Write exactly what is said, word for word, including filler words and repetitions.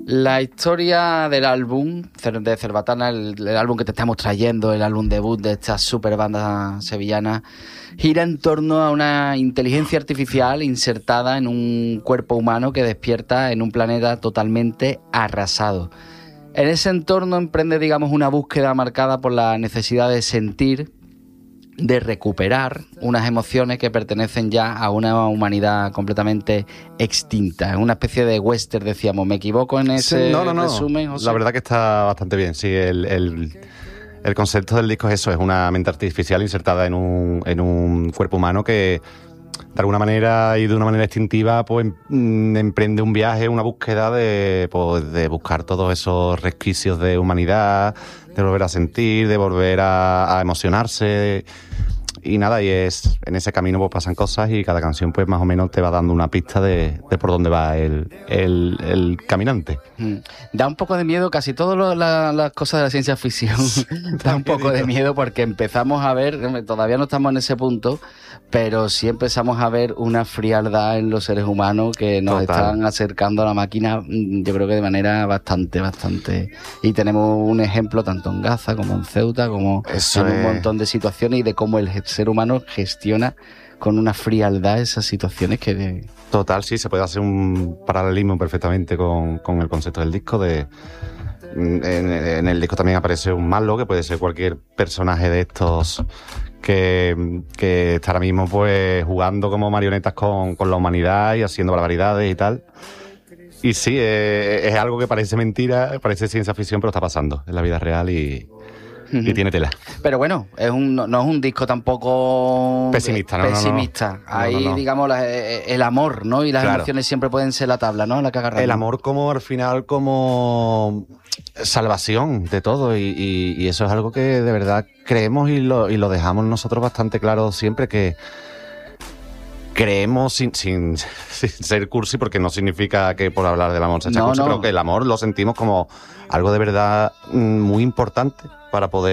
La historia del álbum de Cerbatana, el, el álbum que te estamos trayendo, el álbum debut de esta super banda sevillana, gira en torno a una inteligencia artificial insertada en un cuerpo humano que despierta en un planeta totalmente arrasado. En ese entorno emprende, digamos, una búsqueda marcada por la necesidad de sentir, de recuperar unas emociones que pertenecen ya a una humanidad completamente extinta. Es una especie de western, decíamos. ¿Me equivoco en ese sí, no, no, no. resumen, José? La verdad que está bastante bien. Sí, el, el, el concepto del disco es eso, es una mente artificial insertada en un, en un cuerpo humano que de alguna manera y de una manera instintiva pues em, emprende un viaje, una búsqueda de, pues, de buscar todos esos resquicios de humanidad, de volver a sentir, de volver a, a emocionarse. Y nada, y es en ese camino pues pasan cosas y cada canción pues más o menos te va dando una pista de, de por dónde va el, el, el caminante. Mm. Da un poco de miedo, casi todas la, las cosas de la ciencia ficción da un poco de miedo porque empezamos a ver, todavía no estamos en ese punto, pero sí empezamos a ver una frialdad en los seres humanos que nos Total. están acercando a la máquina, yo creo que de manera bastante, bastante... Y tenemos un ejemplo tanto en Gaza como en Ceuta, como Eso en un es... montón de situaciones y de cómo el ser humano gestiona con una frialdad esas situaciones que... Total, sí, se puede hacer un paralelismo perfectamente con, con el concepto del disco. De en, en el disco también aparece un malo, que puede ser cualquier personaje de estos que, que está ahora mismo pues jugando como marionetas con, con la humanidad y haciendo barbaridades y tal. Y sí, es, es algo que parece mentira, parece ciencia ficción, pero está pasando en la vida real y... y tiene tela. Pero bueno, es un, no, no es un disco tampoco pesimista, ¿no? pesimista. No, no, no. Ahí, no, no, no. digamos, la, el amor, ¿no? Y las claro. emociones siempre pueden ser la tabla, ¿no? La que agarramos. El amor como, al final, como salvación de todo. Y, y, y eso es algo que de verdad creemos y lo, y lo dejamos nosotros bastante claro siempre, que creemos sin, sin, sin ser cursi, porque no significa que por hablar del amor se echa no, cursi, no. pero que el amor lo sentimos como algo de verdad muy importante para poder